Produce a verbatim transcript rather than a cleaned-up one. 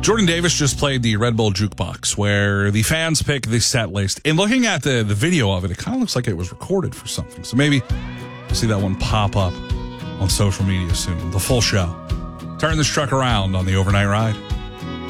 Jordan Davis just played the Red Bull Jukebox, where the fans pick the set list. And looking at the, the video of it, it kind of looks like it was recorded for something. So maybe we'll see that one pop up on social media soon. The full show. Turn this truck around on the Overnight Ride.